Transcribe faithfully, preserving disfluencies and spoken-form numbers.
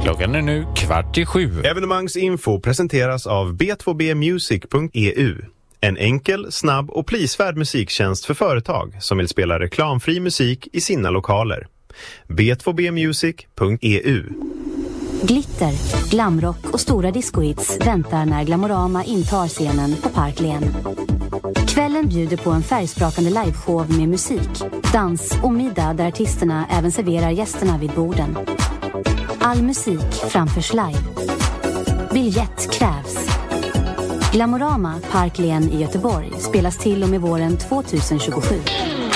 Klockan är nu kvart i sju. Evenemangsinfo presenteras av b två b music punkt e u. En enkel, snabb och prisvärd musiktjänst för företag som vill spela reklamfri musik i sina lokaler. b två b music punkt e u. Glitter, glamrock och stora discohits väntar när Glamorama intar scenen på Parklén. Kvällen bjuder på en färgsprakande liveshow med musik, dans och middag där artisterna även serverar gästerna vid borden. All musik framförs live. Biljett krävs. Glamorama Parklén i Göteborg spelas till och med våren tjugohundratjugosju.